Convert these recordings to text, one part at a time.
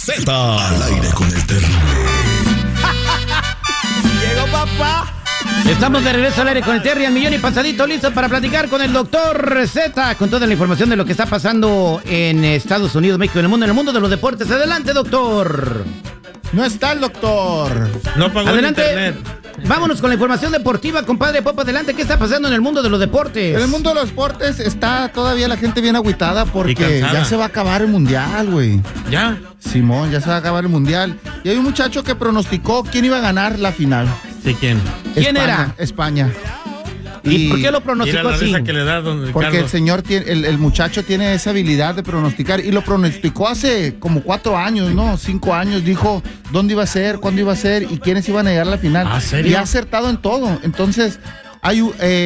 Z. Al aire con el terrible. Llegó papá. Estamos de regreso al aire con el Terry, al millón y pasadito, listo para platicar con el doctor Z, con toda la información de lo que está pasando en Estados Unidos, México, en el mundo de los deportes. Adelante, doctor. No está el doctor. No pagó Adelante. el internet. Vámonos con la información deportiva, compadre Pop, adelante. ¿Qué está pasando en el mundo de los deportes? En el mundo de los deportes está todavía la gente bien agüitada porque cansada. ya se va a acabar el mundial, güey. ¿Ya? Simón, ya se va a acabar el mundial. Y hay un muchacho que pronosticó quién iba a ganar la final. ¿Sí quién? ¿Quién España, era? España. ¿Y por qué lo Mira pronosticó la así? risa que le da don Ricardo. Porque el señor tiene, el muchacho tiene esa habilidad de pronosticar y lo pronosticó hace como 4 años, ¿no? 5 años. Dijo dónde iba a ser, cuándo iba a ser y quiénes iban a llegar a la final. ¿Ah, serio? Y ha acertado en todo. Entonces, hay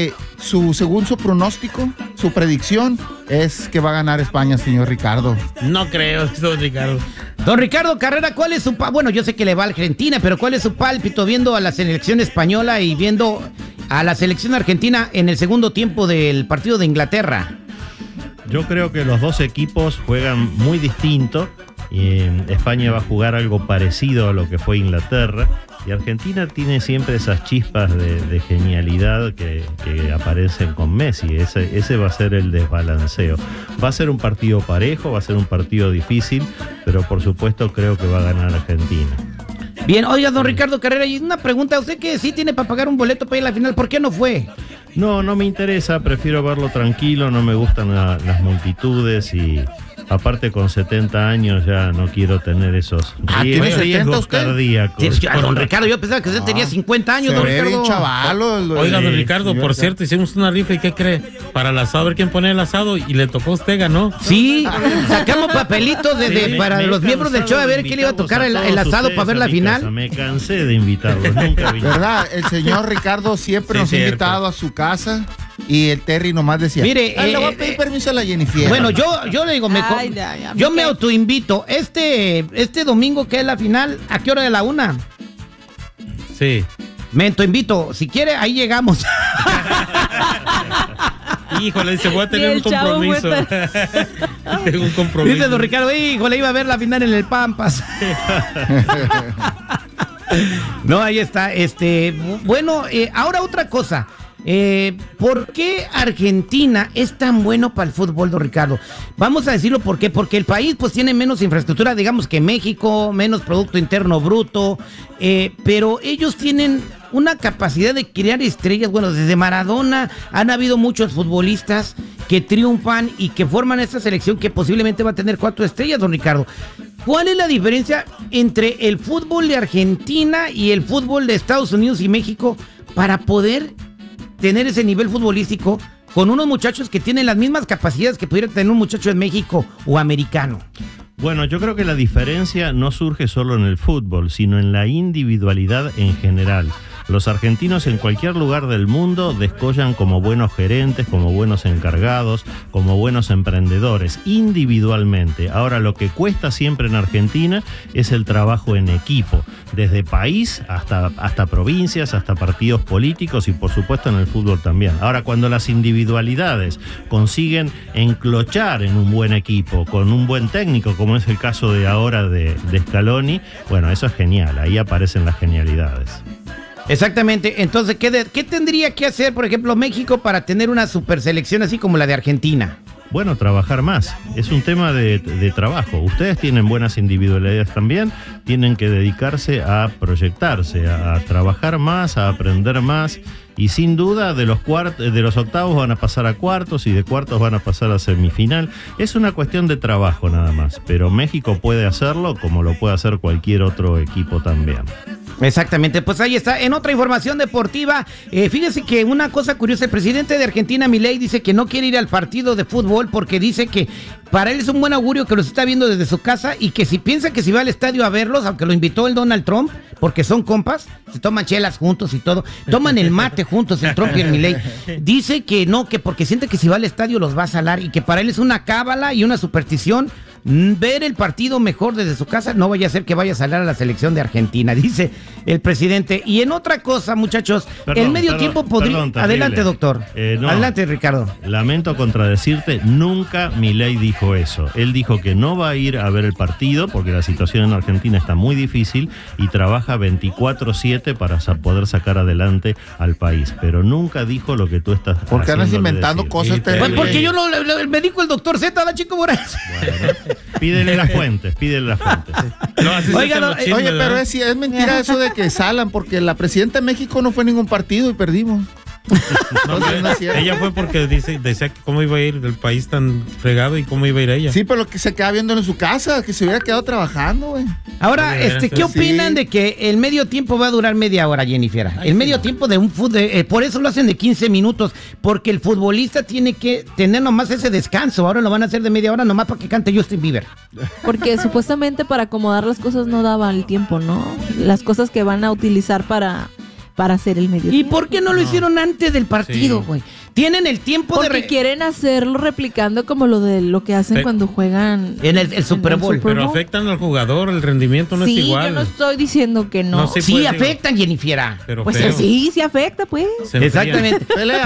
según su pronóstico, su predicción es que va a ganar España, señor Ricardo. No creo, don Ricardo. Don Ricardo Carrera, ¿cuál es su bueno, yo sé que le va a Argentina, pero ¿cuál es su pálpito viendo a la selección española y viendo a la selección argentina en el segundo tiempo del partido de Inglaterra? Yo creo que los dos equipos juegan muy distinto. España va a jugar algo parecido a lo que fue Inglaterra. Y Argentina tiene siempre esas chispas de genialidad que aparecen con Messi. Ese va a ser el desbalanceo. Va a ser un partido parejo, va a ser un partido difícil, pero por supuesto creo que va a ganar Argentina. Bien, oiga, don Ricardo Carrera, y una pregunta, usted que sí tiene para pagar un boleto para ir a la final, ¿por qué no fue? No me interesa, prefiero verlo tranquilo, no me gustan las multitudes y aparte con 70 años ya no quiero tener esos ¿tiene 70 riesgos usted? cardíacos. Don Ricardo, yo pensaba que usted tenía 50 años, Se don ve Ricardo. bien chaval. Oiga, don Sí, Ricardo, señor por Ricardo. cierto, hicimos una rifa y ¿qué cree? Para el asado, a ver quién pone el asado y le tocó a usted, ganó. Sí, sacamos papelitos para Me he los miembros del show a ver quién le iba a tocar el invitarlos a asado todos para ver la ustedes a mi casa. final. Me cansé de invitarlos, nunca vine. ¿Verdad? El señor Ricardo siempre Sí, nos ha cierto. invitado a su casa y el Terry nomás decía, Mire, le voy a pedir permiso a la Jennifer. Bueno, yo le digo, Ay, ya, yo ¿por me qué? autoinvito. Este domingo que es la final, ¿a qué hora de la 1? Sí. Me autoinvito. Si quiere, ahí llegamos. Híjole, dice, voy a tener Y un el chavo compromiso. Tengo un compromiso. Dice don Ricardo, híjole, iba a ver la final en el Pampas. No, ahí está. Bueno, ahora otra cosa. ¿Por qué Argentina es tan bueno para el fútbol, don Ricardo? Vamos a decirlo por qué. Porque el país pues tiene menos infraestructura, digamos, que México, menos Producto Interno Bruto, pero ellos tienen una capacidad de crear estrellas. Bueno, desde Maradona han habido muchos futbolistas que triunfan y que forman esta selección que posiblemente va a tener 4 estrellas, don Ricardo. ¿Cuál es la diferencia entre el fútbol de Argentina y el fútbol de Estados Unidos y México para poder tener ese nivel futbolístico con unos muchachos que tienen las mismas capacidades que pudiera tener un muchacho en México o americano? Bueno, yo creo que la diferencia no surge solo en el fútbol, sino en la individualidad en general. Los argentinos en cualquier lugar del mundo descollan como buenos gerentes, como buenos encargados, como buenos emprendedores, individualmente. Ahora, lo que cuesta siempre en Argentina es el trabajo en equipo, desde país hasta provincias, hasta partidos políticos y por supuesto en el fútbol también. Ahora, cuando las individualidades consiguen enclochar en un buen equipo, con un buen técnico, como es el caso de ahora de Scaloni, bueno, eso es genial, ahí aparecen las genialidades. Exactamente. Entonces, ¿qué tendría que hacer, por ejemplo, México para tener una super selección así como la de Argentina? Bueno, trabajar más. Es un tema de trabajo. Ustedes tienen buenas individualidades también. Tienen que dedicarse a proyectarse, a trabajar más, a aprender más. Y sin duda de los octavos van a pasar a cuartos y de cuartos van a pasar a semifinal. Es una cuestión de trabajo nada más. Pero México puede hacerlo como lo puede hacer cualquier otro equipo también. Exactamente, pues ahí está. En otra información deportiva, fíjese que una cosa curiosa, el presidente de Argentina, Milei, dice que no quiere ir al partido de fútbol porque dice que para él es un buen augurio que los está viendo desde su casa y que si piensa que si va al estadio a verlos, aunque lo invitó el Donald Trump, porque son compas, se toman chelas juntos y todo, toman el mate juntos, el Trump y el Milei, dice que no, que porque siente que si va al estadio los va a salar y que para él es una cábala y una superstición ver el partido mejor desde su casa, no vaya a ser que vaya a salir a la selección de Argentina, dice el presidente. Y en otra cosa, muchachos, el medio tiempo podría... Adelante, doctor. No, adelante, Ricardo. Lamento contradecirte, nunca Milei dijo eso. Él dijo que no va a ir a ver el partido porque la situación en Argentina está muy difícil y trabaja 24/7 para poder sacar adelante al país. Pero nunca dijo lo que tú estás haciendo. ¿Por qué andas inventando cosas? Pues porque yo me dijo el doctor Z, la Chico Morales. Bueno, pídele las fuentes. No, así Oiga, se hacen los Oye, chismes, pero ¿verdad? es mentira eso de que salan, porque la presidenta de México no fue a ningún partido y perdimos. No, Entonces, no es cierto. ella fue porque decía que cómo iba a ir del país tan fregado y cómo iba a ir ella. Sí, pero que se queda viendo en su casa, que se hubiera quedado trabajando, güey. Ahora, ¿qué opinan Sí. de que el medio tiempo va a durar media hora, Jennifer? El medio tiempo de un fútbol, por eso lo hacen de 15 minutos, porque el futbolista tiene que tener nomás ese descanso. Ahora lo van a hacer de media hora nomás para que cante Justin Bieber. Porque supuestamente para acomodar las cosas no daba el tiempo, ¿no? Las cosas que van a utilizar para hacer el medio ¿Y tiempo. por qué no lo hicieron antes del partido, Sí. güey? Tienen el tiempo Porque quieren hacerlo replicando como lo que hacen cuando juegan en el Super Bowl. Pero afectan al jugador, el rendimiento no sí, es igual. yo no estoy diciendo que no. No, sí. Sí, pues, afectan, Jennifer. Pero Pues feo. sí afecta, pues. Se enfría. Exactamente.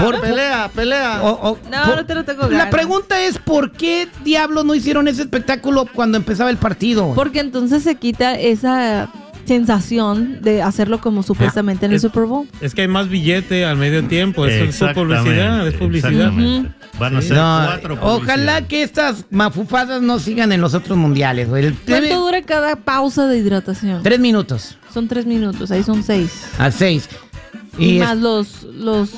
Pelea. No te lo tengo ganas. La pregunta es, ¿por qué diablos no hicieron ese espectáculo cuando empezaba el partido? Porque entonces se quita esa sensación de hacerlo como supuestamente en el Super Bowl. Es que hay más billete al medio tiempo. Es publicidad. Es publicidad. Exactamente. Van a ser No, 4 publicidades. ojalá que estas mafufadas no sigan en los otros mundiales, güey. ¿Cuánto dura cada pausa de hidratación? 3 minutos Son 3 minutos, ahí son 6. a 6. Y es- más los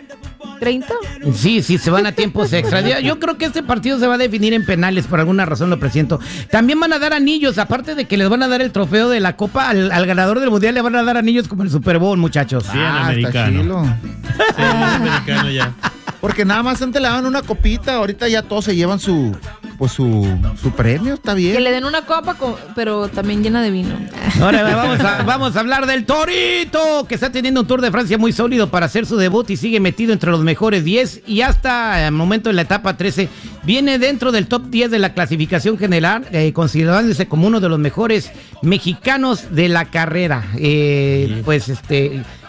30. Sí, se van a tiempos extra. Yo creo que este partido se va a definir en penales, por alguna razón lo presiento. También van a dar anillos, aparte de que les van a dar el trofeo de la Copa, al ganador del Mundial le van a dar anillos como el Super Bowl, muchachos. Bien Está americano. chilo. Sí, americano ya. Porque nada más antes le daban una copita, ahorita ya todos se llevan su premio, está Que bien. le den una copa, pero también llena de vino. Ahora vamos a hablar del Torito, que está teniendo un Tour de Francia muy sólido para hacer su debut y sigue metido entre los mejores 10 y hasta el momento en la etapa 13 viene dentro del top 10 de la clasificación general, considerándose como uno de los mejores mexicanos de la carrera. Pues